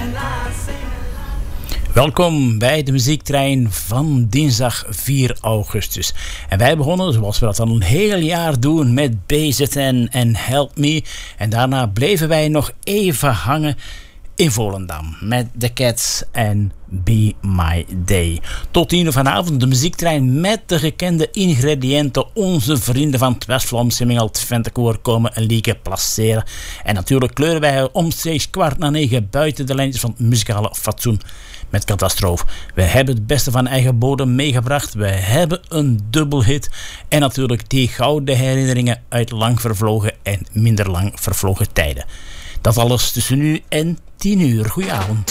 Welkom bij de muziektrein van dinsdag 4 augustus. En wij begonnen, zoals we dat al een heel jaar doen, met BZN en Help Me. En daarna bleven wij nog even hangen in Volendam met The Cats en Be My Day. Tot 10 uur vanavond de muziektrein met de gekende ingrediënten. Onze vrienden van het West-Vlaams Hemingel Ventekoor komen een liedje placeren. En natuurlijk kleuren wij omstreeks 8:15 buiten de lijntjes van het muzikale fatsoen met Catastrofe. We hebben het beste van eigen bodem meegebracht. We hebben een dubbelhit. En natuurlijk die gouden herinneringen uit lang vervlogen en minder lang vervlogen tijden. Dat alles tussen nu en 10 uur. Goedenavond.